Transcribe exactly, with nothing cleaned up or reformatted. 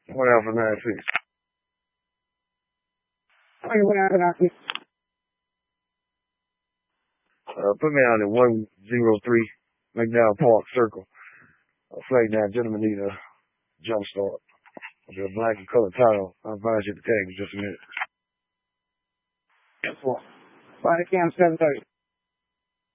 One Alpha nine six. Okay, one Alpha nine six. Uh, put me out at one zero three McDowell Park Circle. Uh, flag down, gentlemen need a jump start. With a black and colored title. I'll advise you to tag in just a minute. Yes, sir. Body cam seven thirty.